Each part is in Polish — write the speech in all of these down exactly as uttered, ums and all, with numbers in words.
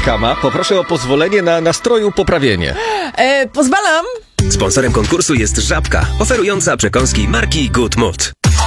Kama, poproszę o pozwolenie na nastroju poprawienie. E, pozwalam. Sponsorem konkursu jest Żabka, oferująca przekąski marki Good Mood.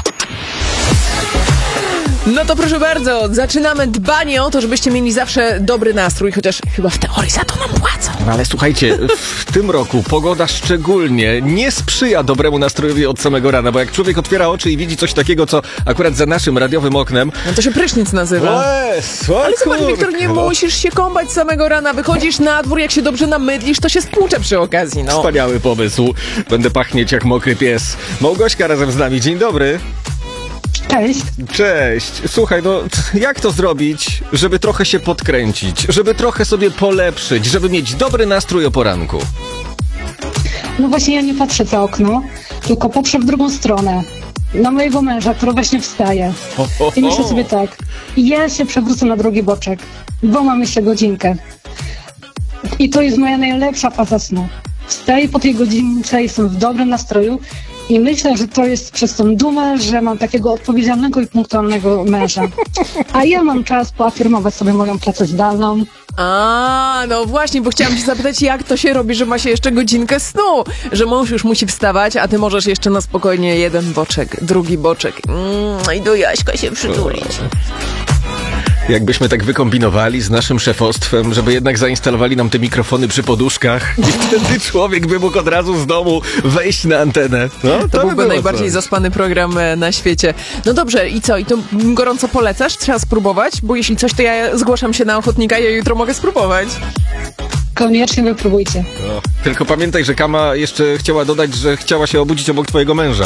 No to proszę bardzo, zaczynamy dbanie o to, żebyście mieli zawsze dobry nastrój, chociaż chyba w teorii za to nam płacą. No ale słuchajcie, w tym roku pogoda szczególnie nie sprzyja dobremu nastrojowi od samego rana, bo jak człowiek otwiera oczy i widzi coś takiego, co akurat za naszym radiowym oknem... No to się prysznic nazywa. Eee, Ale zobacz, Wiktor, nie musisz się kąpać samego rana, wychodzisz na dwór, jak się dobrze namydlisz, to się spłucze przy okazji, no. Wspaniały pomysł. Będę pachnieć jak mokry pies. Małgośka razem z nami, dzień dobry. Cześć. Cześć. Słuchaj, no jak to zrobić, żeby trochę się podkręcić, żeby trochę sobie polepszyć, żeby mieć dobry nastrój o poranku? No właśnie ja nie patrzę za okno, tylko patrzę w drugą stronę. Na mojego męża, który właśnie wstaje. Ho, ho, ho. I myślę sobie tak, ja się przewrócę na drugi boczek, bo mam jeszcze godzinkę. I to jest moja najlepsza faza snu. Wstaję po tej godzince, jestem w dobrym nastroju i myślę, że to jest przez tą dumę, że mam takiego odpowiedzialnego i punktualnego męża. A ja mam czas poafirmować sobie moją pracę zdalną. A, no właśnie, bo chciałam się zapytać, jak to się robi, że ma się jeszcze godzinkę snu, że mąż już musi wstawać, a ty możesz jeszcze na spokojnie jeden boczek, drugi boczek. Mm, i do Jaśka się przytulić. Jakbyśmy tak wykombinowali z naszym szefostwem, żeby jednak zainstalowali nam te mikrofony przy poduszkach i wtedy człowiek by mógł od razu z domu wejść na antenę. No, to, To by byłby było najbardziej coś. zaspany program e, na świecie. No dobrze, i co? I to gorąco polecasz? Trzeba spróbować? Bo jeśli coś, to ja zgłaszam się na ochotnika, ja jutro mogę spróbować. Koniecznie wypróbujcie. No, tylko pamiętaj, że Kama jeszcze chciała dodać, że chciała się obudzić obok twojego męża.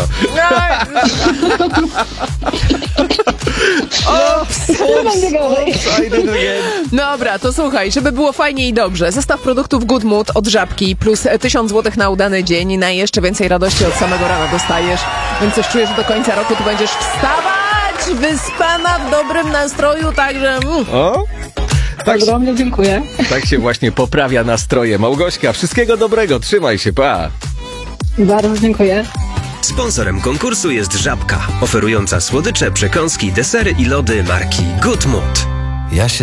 Dobra, to słuchaj, żeby było fajnie i dobrze. Zestaw produktów Good Mood od Żabki plus tysiąc złotych na udany dzień. Na jeszcze więcej radości od samego rana dostajesz. Więc coś czuję, że do końca roku tu będziesz wstawać wyspana, w dobrym nastroju, także... Mm. O? Tak, Ogromnie dziękuję. tak się właśnie poprawia nastroje. Małgośka, wszystkiego dobrego, trzymaj się, pa! Bardzo dziękuję. Sponsorem konkursu jest Żabka, oferująca słodycze, przekąski, desery i lody marki Good Mood. Ja się